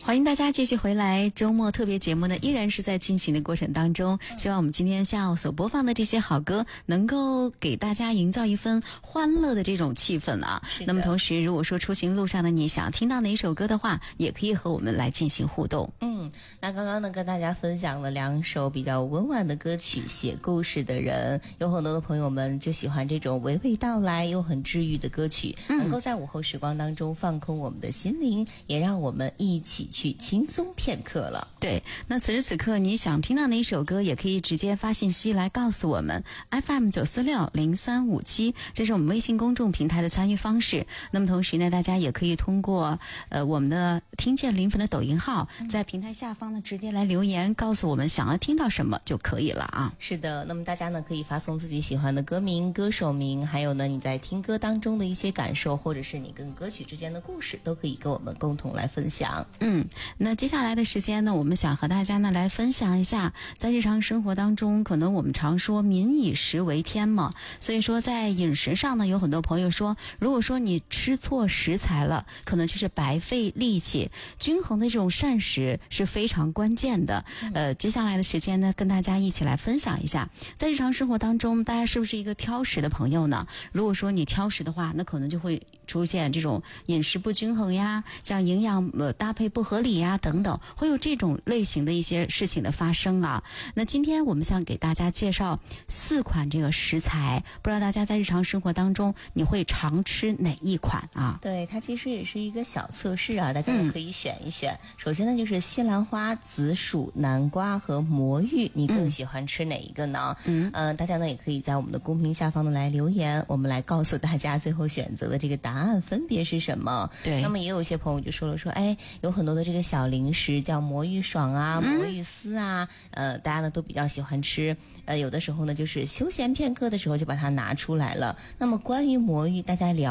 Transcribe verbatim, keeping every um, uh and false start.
欢迎大家继续回来，周末特别节目呢依然是在进行的过程当中，希望我们今天下午所播放的这些好歌能够给大家营造一份欢乐的这种气氛啊。那么同时如果说出行路上的你想听到哪一首歌的话，也可以和我们来进行互动。 嗯，那刚刚呢跟大家分享了两首比较温婉的歌曲，写故事的人，有很多的朋友们就喜欢这种娓娓道来又很治愈的歌曲，嗯、能够在午后时光当中放空我们的心灵，也让我们一起去轻松片刻了。 对，那此时此刻你想听到哪首歌，也可以直接发信息来告诉我们 F M 九四六零三五七，这是我们微信公众平台的参与方式。那么同时呢，大家也可以通过呃我们的听见临汾的抖音号，在平台下方呢直接来留言，告诉我们想要听到什么就可以了啊。 是的，那么大家呢可以发送自己喜欢的歌名、歌手名，还有呢你在听歌当中的一些感受，或者是你跟歌曲之间的故事，都可以跟我们共同来分享。 嗯，那接下来的时间呢，我们想和大家呢来分享一下，在日常生活当中，可能我们常说民以食为天嘛，所以说在饮食上呢，有很多朋友说，如果说你吃错食材了，可能就是白费力气。均衡的这种膳食是非常关键的。呃，接下来的时间呢，跟大家一起来分享一下，在日常生活当中，大家是不是一个挑食的朋友呢？如果说你挑食的话，那可能就会出现这种饮食不均衡呀，像营养呃搭配不合理呀等等，会有这种类型的一些事情的发生啊。那今天我们想给大家介绍四款这个食材，不知道大家在日常生活当中你会常吃哪一款啊？ 对，它其实也是一个小测试啊，大家呢可以选一选。嗯、首先呢就是西兰花、紫薯、南瓜和魔芋，你更喜欢吃哪一个呢？嗯，呃，大家呢也可以在我们的公屏下方呢来留言，我们来告诉大家最后选择的这个答案。答案分别是什么？对，那么也有一些朋友就说了说，哎，有很多的这个小零食叫魔芋爽啊、魔芋丝啊，嗯、呃，大家呢都比较喜欢吃。呃，有的时候呢，就是休闲片刻的时候就把它拿出来了。那么关于魔芋，大家了